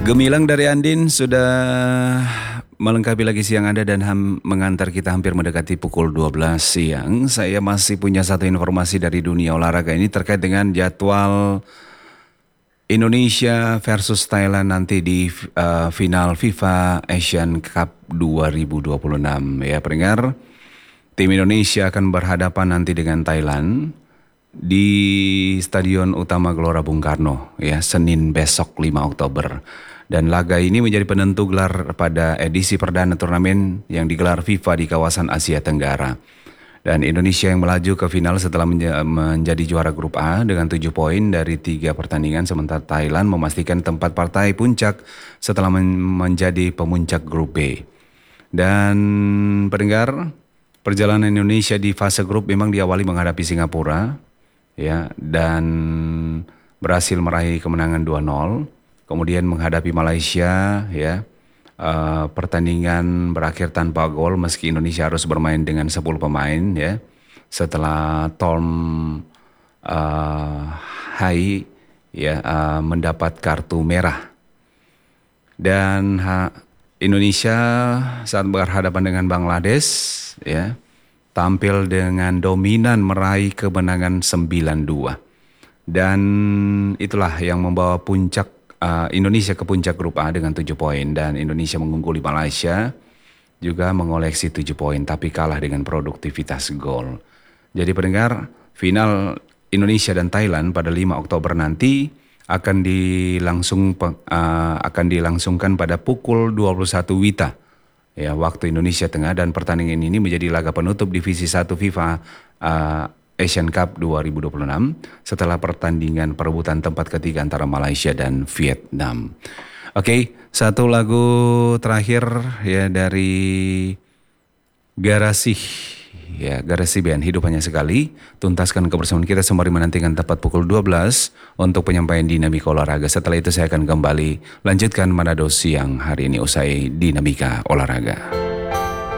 Gemilang dari Andin sudah melengkapi lagi siang Anda dan mengantar kita hampir mendekati pukul 12 siang. Saya masih punya satu informasi dari dunia olahraga ini terkait dengan jadwal Indonesia versus Thailand nanti di final FIFA Asian Cup 2026. Ya pendengar, tim Indonesia akan berhadapan nanti dengan Thailand di Stadion Utama Gelora Bung Karno ya Senin besok 5 Oktober. Dan laga ini menjadi penentu gelar pada edisi perdana turnamen yang digelar FIFA di kawasan Asia Tenggara. Dan Indonesia yang melaju ke final setelah menjadi juara grup A dengan 7 poin dari 3 pertandingan, sementara Thailand memastikan tempat partai puncak setelah menjadi pemuncak grup B. Dan pendengar, perjalanan Indonesia di fase grup memang diawali menghadapi Singapura ya, dan berhasil meraih kemenangan 2-0. Kemudian menghadapi Malaysia ya, pertandingan berakhir tanpa gol meski Indonesia harus bermain dengan 10 pemain ya. Setelah Tom Hai ya mendapat kartu merah. Dan Indonesia saat berhadapan dengan Bangladesh ya tampil dengan dominan meraih kemenangan 9-2. Dan itulah yang membawa Indonesia ke puncak grup A dengan 7 poin, dan Indonesia mengungguli Malaysia juga mengoleksi 7 poin tapi kalah dengan produktivitas gol. Jadi pendengar, final Indonesia dan Thailand pada 5 Oktober nanti akan dilangsungkan pada pukul 21 WITA ya waktu Indonesia Tengah, dan pertandingan ini menjadi laga penutup divisi 1 FIFA Asian Cup 2026 setelah pertandingan perebutan tempat ketiga antara Malaysia dan Vietnam. Oke, satu lagu terakhir ya dari Garasi Band, Hidup Hanya Sekali. Tuntaskan kebersamaan kita sembari menantikan tepat pukul 12 untuk penyampaian Dinamika Olahraga. Setelah itu saya akan kembali lanjutkan Manado siang hari ini usai Dinamika Olahraga.